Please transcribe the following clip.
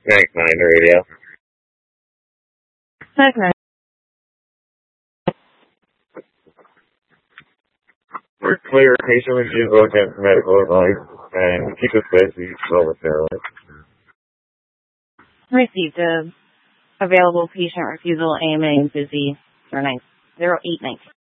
Thanks, 9 radio. Thanks, 9. We're clear. Patient reviews will against medical advice and keep us safe. Use well steroids. Received a available patient refusal AMA busy 0819.